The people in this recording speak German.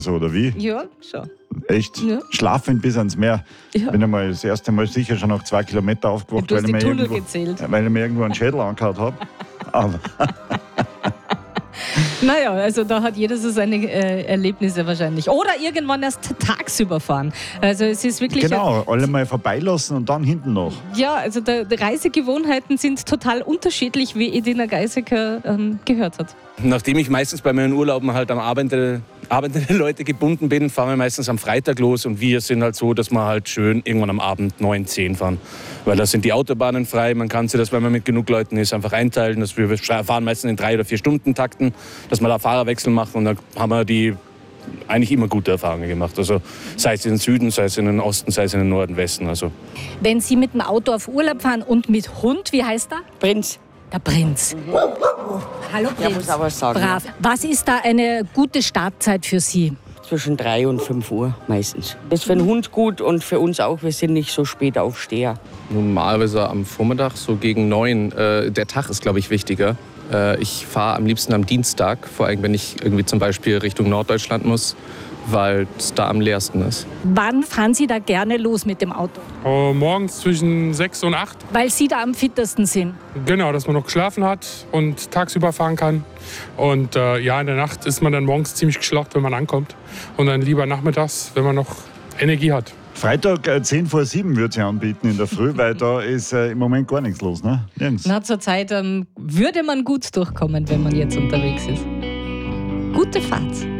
So, oder wie? Ja, schon. Echt? Ja. Schlafend bis ans Meer. Ja. Bin einmal das erste Mal sicher schon nach 2 Kilometern aufgewacht, Du hast die Tunnel irgendwo, gezählt. weil ich mir irgendwo einen Schädel angehauen habe. Aber Naja, also da hat jeder so seine Erlebnisse wahrscheinlich. Oder irgendwann erst tagsüber fahren. Also es ist wirklich... genau, alle mal vorbeilassen und dann hinten noch. Ja, also die Reisegewohnheiten sind total unterschiedlich, wie Edina Geisecker gehört hat. Nachdem ich meistens bei meinen Urlauben halt am arbeitende Leute gebunden bin, fahren wir meistens am Freitag los und wir sind halt so, dass wir halt schön irgendwann am Abend 9, 10 fahren. Weil da sind die Autobahnen frei, man kann sich das, wenn man mit genug Leuten ist, einfach einteilen. Dass wir fahren meistens in 3 oder 4 Stunden Takten, dass wir da Fahrerwechsel machen und dann haben wir die eigentlich immer gute Erfahrungen gemacht. Also sei es in den Süden, sei es in den Osten, sei es in den Norden, Westen. Also. Wenn Sie mit dem Auto auf Urlaub fahren und mit Hund, wie heißt der? Prinz. Der Prinz. Hallo Prinz. Ja, muss auch was sagen. Brav. Was ist da eine gute Startzeit für Sie? Zwischen 3 und 5 Uhr meistens. Das ist für den Hund gut und für uns auch. Wir sind nicht so spät Aufsteher. Normalerweise am Vormittag, so gegen 9. Der Tag ist, glaube ich, wichtiger. Ich fahre am liebsten am Dienstag, vor allem wenn ich irgendwie zum Beispiel Richtung Norddeutschland muss, weil es da am leersten ist. Wann fahren Sie da gerne los mit dem Auto? Morgens zwischen 6 und 8. Weil Sie da am fittesten sind. Genau, dass man noch geschlafen hat und tagsüber fahren kann. Und ja, in der Nacht ist man dann morgens ziemlich geschlaucht, wenn man ankommt. Und dann lieber nachmittags, wenn man noch Energie hat. Freitag 10 vor 7 würde ich anbieten in der Früh, weil da ist im Moment gar nichts los, ne? Nirgends. Na, zur Zeit würde man gut durchkommen, wenn man jetzt unterwegs ist. Gute Fahrt.